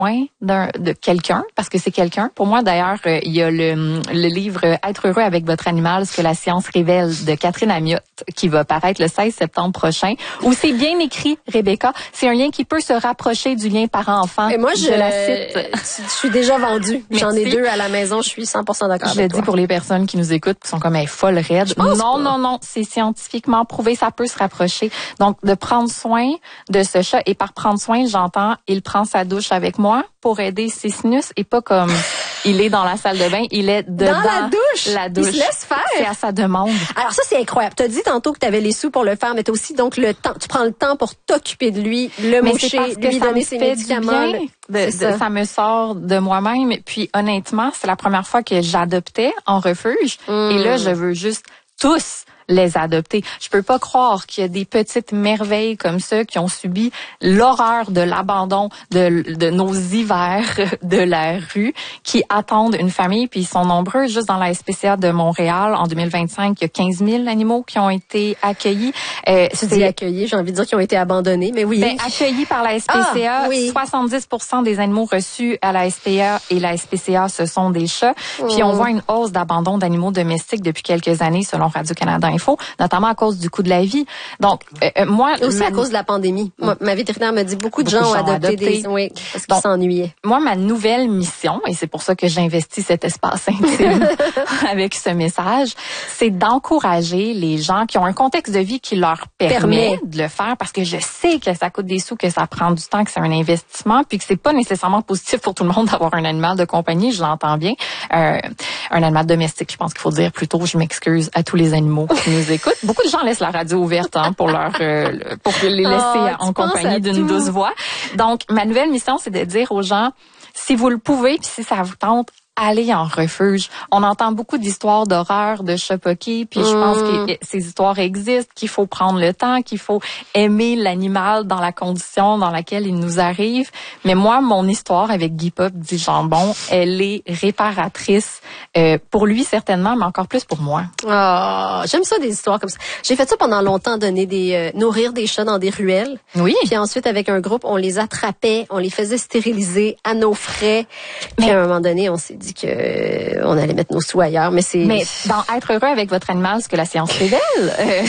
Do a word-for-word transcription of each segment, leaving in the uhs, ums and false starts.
d'un, de quelqu'un, parce que c'est quelqu'un. Pour moi, d'ailleurs, euh, il y a le, le livre « Être heureux avec votre animal, ce que la science révèle » de Catherine Amiotte, qui va paraître le seize septembre prochain, où c'est bien écrit, Rebecca. C'est un lien qui peut se rapprocher du lien parent-enfant. Et moi, je, je la cite. Je suis déjà vendue. J'en ai deux à la maison. Je suis cent pour cent d'accord je avec le toi. dis pour les personnes qui nous écoutent, qui sont comme, hey, folle raide. Non, pas. non, non. C'est scientifiquement prouvé. Ça peut se rapprocher. Donc, de prendre soin de ce chat. Et par prendre soin, j'entends, il prend sa douche avec moi pour aider ses sinus et pas comme il est dans la salle de bain, il est dedans. Dans la douche. La douche. Il se laisse faire. C'est à sa demande. Alors ça, c'est incroyable. Tu as dit tantôt que tu avais les sous pour le faire, mais tu as aussi donc le temps. Tu prends le temps pour t'occuper de lui, le mais moucher, lui donner ses médicaments. De, de, ça. ça me sort de moi-même. Puis honnêtement, c'est la première fois que j'adoptais en refuge. Mmh. Et là, je veux juste tous les adopter. Je peux pas croire qu'il y a des petites merveilles comme ça qui ont subi l'horreur de l'abandon de, de nos hivers de la rue, qui attendent une famille, puis ils sont nombreux. Juste dans la S P C A de Montréal, en deux mille vingt-cinq, il y a quinze mille animaux qui ont été accueillis. Euh, tu dis accueillis, j'ai envie de dire qu'ils ont été abandonnés, mais oui. Ben, accueillis par la S P C A, ah, oui. soixante-dix pour cent des animaux reçus à la S P C A et la S P C A, ce sont des chats. Oh. Puis on voit une hausse d'abandon d'animaux domestiques depuis quelques années, selon Radio-Canada Info, notamment à cause du coût de la vie. Donc, euh, moi... Et aussi ma... à cause de la pandémie. Moi, ma vétérinaire me dit beaucoup de beaucoup gens ont adopté, adopté des... Oui, parce qu'ils s'ennuyaient. Moi, ma nouvelle mission, et c'est pour ça que j'investis cet espace intime avec ce message, c'est d'encourager les gens qui ont un contexte de vie qui leur permet, permet de le faire, parce que je sais que ça coûte des sous, que ça prend du temps, que c'est un investissement, puis que c'est pas nécessairement positif pour tout le monde d'avoir un animal de compagnie, je l'entends bien. Euh, un animal domestique, je pense qu'il faut dire plutôt, je m'excuse à tous les animaux qui nous écoutent. Beaucoup de gens laissent la radio ouverte hein, pour leur euh, pour les laisser oh, en compagnie d'une douce voix. Donc, ma nouvelle mission, c'est de dire aux gens, si vous le pouvez, puis si ça vous tente, allez en refuge. On entend beaucoup d'histoires d'horreur, de chats poqués, puis mmh. je pense que ces histoires existent, qu'il faut prendre le temps, qu'il faut aimer l'animal dans la condition dans laquelle il nous arrive. Mais moi, mon histoire avec Guy Pop dit Jambon, elle est réparatrice euh, pour lui certainement, mais encore plus pour moi. Oh, j'aime ça des histoires comme ça. J'ai fait ça pendant longtemps, donner des euh, nourrir des chats dans des ruelles. Oui. Puis ensuite avec un groupe, on les attrapait, on les faisait stériliser à nos frais. Puis mais à un moment donné, on s'est dit que euh, on allait mettre nos sous ailleurs, mais c'est... Mais dans Être heureux avec votre animal, ce que la science révèle, euh,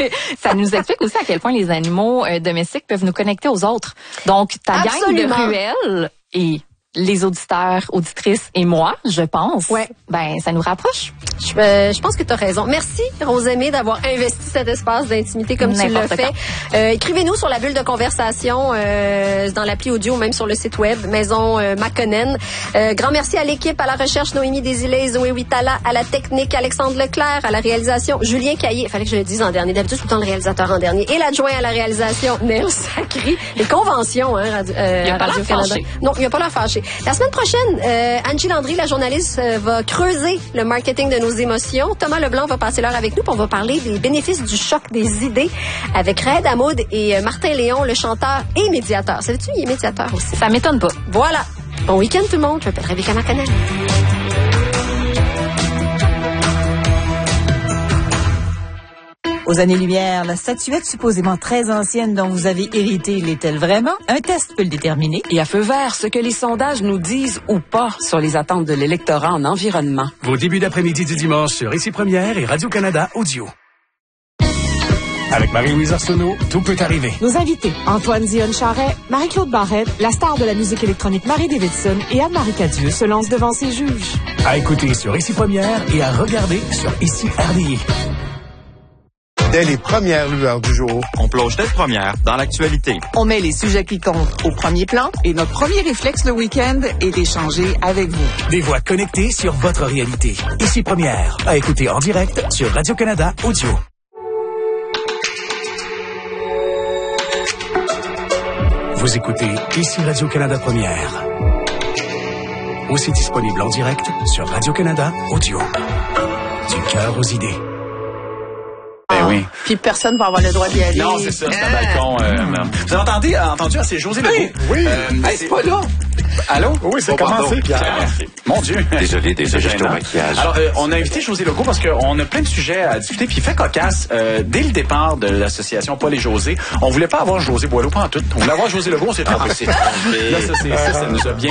ça nous explique aussi à quel point les animaux euh, domestiques peuvent nous connecter aux autres. Donc, ta Absolument. gang de ruelles et les auditeurs, auditrices et moi, je pense, ouais. ben ça nous rapproche. Je, euh, je pense que tu as raison. Merci, Rosemée, d'avoir investi cet espace d'intimité comme tu l'as fait. Euh, écrivez-nous sur la bulle de conversation euh, dans l'appli audio, même sur le site web, Maison euh, Makonnen. Euh, grand merci à l'équipe, à la recherche, Noémie Desilets, Zoé Witala, à la technique, Alexandre Leclerc, à la réalisation, Julien Caillé. Il fallait que je le dise en dernier. D'habitude, tout le temps le réalisateur en dernier. Et l'adjoint à la réalisation, Néo Sacré. Les conventions, hein, Radio, euh, il a pas Radio-Canada. Non, il n'y a pas la fâché. La semaine prochaine, euh, Angie Landry, la journaliste, euh, va creuser le marketing de nos émotions. Thomas Leblanc va passer l'heure avec nous, puis on va parler des bénéfices du choc des idées avec Raed Hamoud et euh, Martin Léon, le chanteur et médiateur. Savais-tu, il est médiateur aussi. Ça m'étonne pas. Voilà. Bon week-end tout le monde. Je m'appelle Rebecca Makonnen. Aux années-lumière, la statuette supposément très ancienne dont vous avez hérité l'est-elle vraiment? Un test peut le déterminer. Et à feu vert, ce que les sondages nous disent ou pas sur les attentes de l'électorat en environnement. Vos débuts d'après-midi du dimanche sur Ici Première et Radio-Canada Audio. Avec Marie-Louise Arsenault, tout peut arriver. Nos invités, Antoine Dionne-Charret, Marie-Claude Barrette, la star de la musique électronique Marie Davidson et Anne-Marie Cadieux se lancent devant ses juges. À écouter sur Ici Première et à regarder sur Ici R D I. Dès les premières lueurs du jour, on plonge tête première dans l'actualité. On met les sujets qui comptent au premier plan et notre premier réflexe le week-end est d'échanger avec vous. Des voix connectées sur votre réalité. Ici Première, à écouter en direct sur Radio-Canada Audio. Vous écoutez Ici Radio-Canada Première. Aussi disponible en direct sur Radio-Canada Audio. Du cœur aux idées. Ben oui. Puis personne ne va avoir le droit d'y aller. Non, c'est ça, c'est un balcon. Euh, vous avez entendu, entendu, c'est José Legault. Hey, oui. Euh, hey, c'est pas là. Allô? Oui, c'est oh, commencé, Pierre. Mon Dieu. Désolé, désolé, je suis au maquillage. Alors, euh, on a invité José Legault parce qu'on a plein de sujets à discuter. Puis il fait cocasse. Euh, dès le départ de l'association Paul et José, on voulait pas avoir José Boileau, pas en tout. On voulait avoir José Legault, on s'est trompé. Là, ça, c'est, ça, ça nous a bien